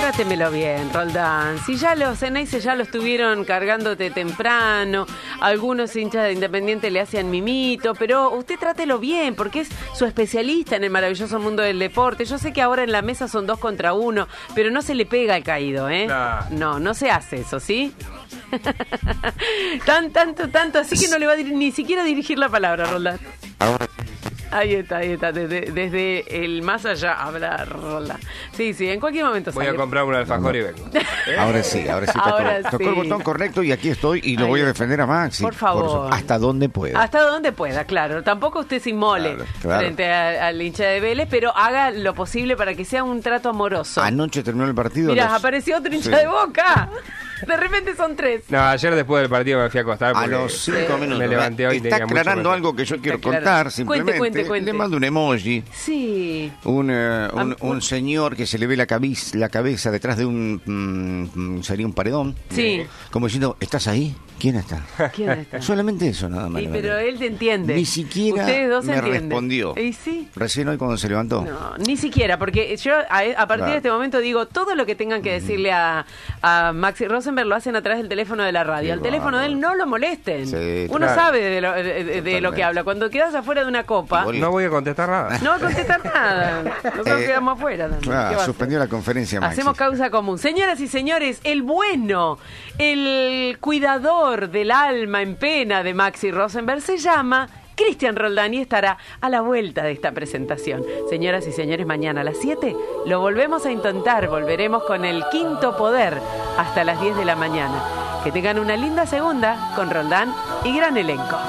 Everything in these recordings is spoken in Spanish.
trátemelo bien, Roldán. Si ya los Ceneice ya lo estuvieron cargándote temprano, algunos hinchas de Independiente le hacen mimito, pero usted trátelo bien, porque es su especialista en el maravilloso mundo del deporte. Yo sé que ahora en la mesa son 2 contra 1, pero no se le pega al caído, ¿eh? No se hace eso, ¿sí? Tanto, así que no le va a ni siquiera dirigir la palabra, Roldán. Ahí está, desde el más allá habla Roldán. Sí, en cualquier momento voy a comprar un alfajor y vengo. Ahora sí, tocó el botón correcto y aquí estoy y lo voy a defender a Maxi. Por favor. Hasta donde pueda. Hasta donde pueda, claro. Tampoco usted se inmole frente al hincha de Vélez, pero haga lo posible para que sea un trato amoroso. Anoche terminó el partido. Mirá, apareció otro hincha de Boca. De repente son 3. No, ayer después del partido me fui a acostar a los 5 minutos. Me levanté hoy. Está aclarando algo que yo quiero contar. Simplemente cuente. le mando un emoji. Sí. Un señor que se le ve la cabeza detrás de sería un paredón. Sí. Como diciendo, ¿estás ahí? ¿Quién está? Solamente eso, nada más. Sí, pero él te entiende. Ni siquiera ustedes dos me respondió. ¿Y sí? Recién hoy cuando se levantó. No, ni siquiera, porque yo a partir de este momento digo, todo lo que tengan que decirle a Maxi Rosenberg lo hacen a través del teléfono de la radio. Al teléfono de él no lo molesten. Sí, uno sabe de lo que habla. Cuando quedas afuera de una copa... No voy a contestar nada. No voy a contestar nada. Nosotros quedamos afuera también. Suspendió la conferencia, Maxi. Hacemos causa común. Señoras y señores, el bueno, el cuidador del alma en pena de Maxi Rosenberg se llama Cristian Roldán y estará a la vuelta de esta presentación. Señoras y señores, mañana a las 7 lo volvemos a intentar. Volveremos con el Quinto Poder hasta las 10 de la mañana. Que tengan una linda segunda con Roldán y gran elenco.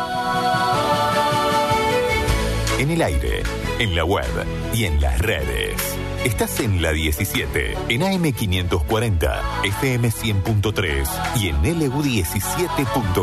En el aire, en la web y en las redes. Estás en la 17, en AM 540, FM 100.3 y en LU17.com.